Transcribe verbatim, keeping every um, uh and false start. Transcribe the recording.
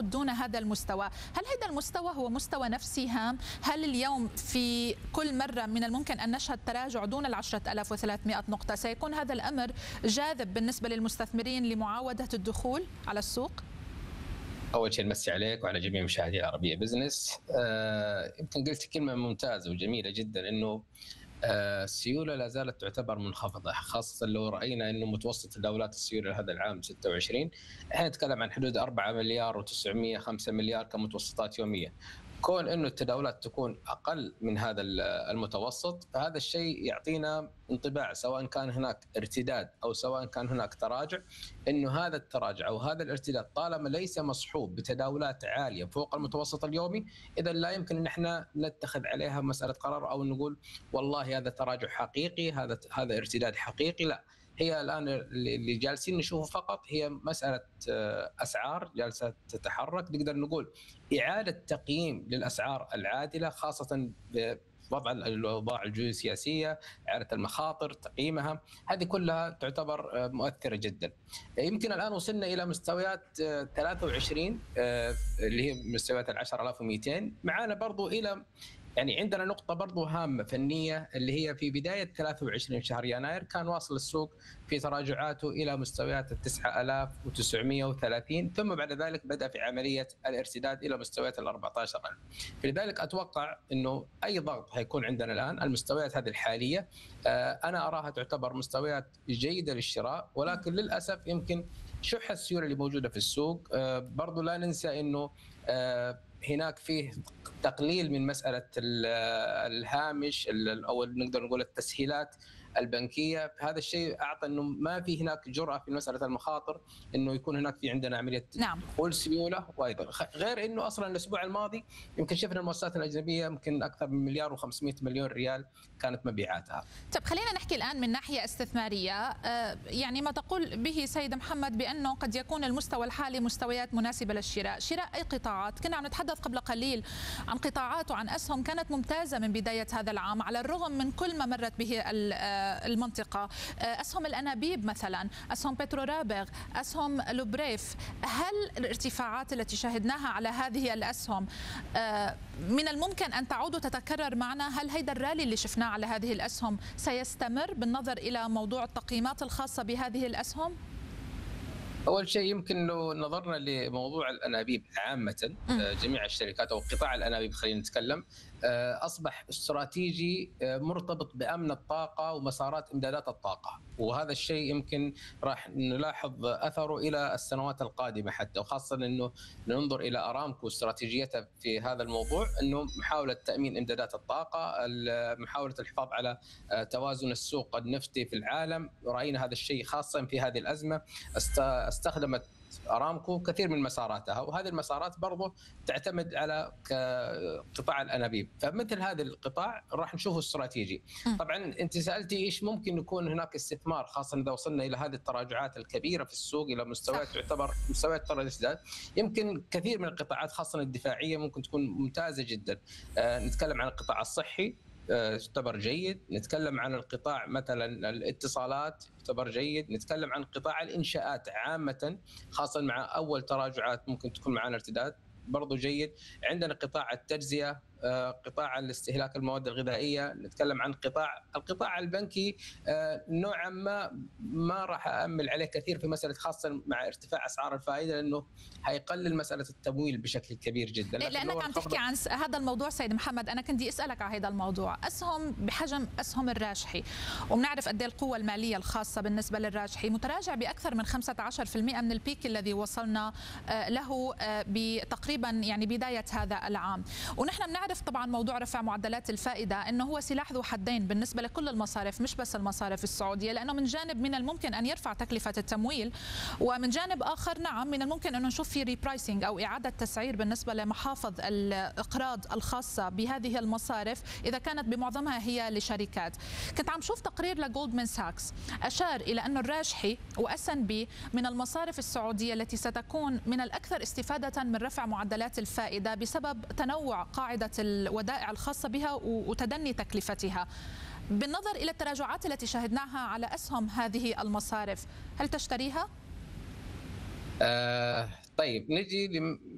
تعود دون هذا المستوى. هل هذا المستوى هو مستوى نفسي هام؟ هل اليوم في كل مرة من الممكن أن نشهد تراجع دون العشرة آلاف وثلاثمائة نقطة؟ سيكون هذا الأمر جاذب بالنسبة للمستثمرين لمعاودة الدخول على السوق؟ أول شيء نمسي عليك وعلى جميع مشاهدي العربية بزنس. آه، يمكن قلت كلمة ممتازة وجميلة جدا، إنه آه، السيولة لا زالت تعتبر منخفضة، خاصة لو رأينا إنه متوسط تداولات السيولة هذا العام ستة وعشرين، احنا نتكلم عن حدود أربعة مليار وتسعمائة وخمسة مليار كمتوسطات يومية. كون انه التداولات تكون اقل من هذا المتوسط، فهذا الشيء يعطينا انطباع، سواء كان هناك ارتداد او سواء كان هناك تراجع، انه هذا التراجع او هذا الارتداد طالما ليس مصحوب بتداولات عاليه فوق المتوسط اليومي، اذا لا يمكن ان احنا نتخذ عليها مساله قرار او نقول والله هذا تراجع حقيقي، هذا هذا ارتداد حقيقي. لا، هي الآن اللي جالسين نشوفه فقط هي مسألة أسعار جالسة تتحرك. نقدر نقول إعادة تقييم للأسعار العادلة، خاصة بوضع الأوضاع الجيوسياسية، إعادة المخاطر، تقييمها، هذه كلها تعتبر مؤثرة جدا. يمكن الآن وصلنا إلى مستويات ثلاثة وعشرين اللي هي مستويات العشرة آلاف ومئتين، معانا برضو إلى يعني عندنا نقطة برضو هامة فنية، اللي هي في بداية ثلاثة وعشرين شهر يناير كان واصل السوق في تراجعاته إلى مستويات التسعة آلاف وتسعمائة وثلاثين، ثم بعد ذلك بدأ في عملية الارتداد إلى مستويات الأربعة عشر ألف. فلذلك أتوقع أنه أي ضغط هيكون عندنا الآن المستويات هذه الحالية أنا أراها تعتبر مستويات جيدة للشراء، ولكن للأسف يمكن شح السيولة اللي موجودة في السوق. برضو لا ننسى أنه هناك فيه تقليل من مسألة الهامش أو نقدر نقول التسهيلات البنكية. هذا الشيء أعطى أنه ما في هناك جرأة في مسألة المخاطر، أنه يكون هناك في عندنا عملية نعم. دخول سيولة. وأيضا غير أنه أصلا الأسبوع الماضي يمكن شفنا المؤسسات الأجنبية يمكن أكثر من مليار وخمسمائة مليون ريال كانت مبيعاتها. طيب خلينا نحكي الآن من ناحية استثمارية، يعني ما تقول به سيد محمد بأنه قد يكون المستوى الحالي مستويات مناسبة للشراء. شراء أي قطاعات؟ كنا عم نتحدث قبل قليل عن قطاعات وعن أسهم كانت ممتازة من بداية هذا العام على الرغم من كل ما مرت به المنطقة، أسهم الأنابيب مثلا، أسهم بترورابغ، أسهم لوبريف. هل الارتفاعات التي شاهدناها على هذه الأسهم من الممكن أن تعود وتتكرر معنا؟ هل هيدا الرالي اللي شفناه على هذه الأسهم سيستمر بالنظر إلى موضوع التقييمات الخاصة بهذه الأسهم؟ أول شيء يمكن لو نظرنا لموضوع الأنابيب عامة، جميع الشركات أو قطاع الأنابيب خلينا نتكلم، أصبح استراتيجي مرتبط بأمن الطاقة ومسارات إمدادات الطاقة، وهذا الشيء يمكن راح نلاحظ أثره إلى السنوات القادمة حتى، وخاصة أنه ننظر إلى أرامكو استراتيجيتها في هذا الموضوع، أنه محاولة تأمين إمدادات الطاقة، محاولة الحفاظ على توازن السوق النفطي في العالم. رأينا هذا الشيء خاصة في هذه الأزمة، استخدمت أرامكو كثير من مساراتها، وهذه المسارات برضو تعتمد على قطاع الأنابيب. فمثل هذا القطاع راح نشوفه استراتيجي. طبعا أنت سألتي إيش ممكن يكون هناك استثمار، خاصة إذا وصلنا إلى هذه التراجعات الكبيرة في السوق إلى مستويات تعتبر مستويات تراجع. يمكن كثير من القطاعات خاصة الدفاعية ممكن تكون ممتازة جدا. آه نتكلم عن القطاع الصحي يعتبر جيد، نتكلم عن القطاع مثلا الاتصالات يعتبر جيد، نتكلم عن قطاع الإنشاءات عامة خاصة مع أول تراجعات ممكن تكون معنا ارتداد برضو جيد. عندنا قطاع التجزئة، قطاع الاستهلاك المواد الغذائية، نتكلم عن قطاع القطاع البنكي نوعا ما ما راح أأمل عليه كثير في مسألة، خاصة مع ارتفاع أسعار الفائدة، لأنه هيقلل مسألة التمويل بشكل كبير جدا. لأنك عم تحكي عن هذا الموضوع سيد محمد، أنا كنت أسألك عن هذا الموضوع. أسهم بحجم أسهم الراجحي، وبنعرف قد ايه القوة المالية الخاصة بالنسبة للراجحي، متراجع بأكثر من خمسة عشر بالمئة من البيك الذي وصلنا له بتقريبا يعني بداية هذا العام. ونحن بنعرف طبعا موضوع رفع معدلات الفائدة انه هو سلاح ذو حدين بالنسبة لكل المصارف، مش بس المصارف السعودية، لانه من جانب من الممكن ان يرفع تكلفة التمويل، ومن جانب اخر نعم من الممكن انه نشوف في ريبرايسنج او اعادة تسعير بالنسبة لمحافظ الاقراض الخاصة بهذه المصارف اذا كانت بمعظمها هي لشركات. كنت عم شوف تقرير لجولدمان ساكس اشار الى انه الراجحي واس ان بي من المصارف السعودية التي ستكون من الاكثر استفادة من رفع معدلات الفائدة بسبب تنوع قاعدة الودائع الخاصة بها وتدني تكلفتها. بالنظر إلى التراجعات التي شاهدناها على أسهم هذه المصارف، هل تشتريها؟ آه طيب نجي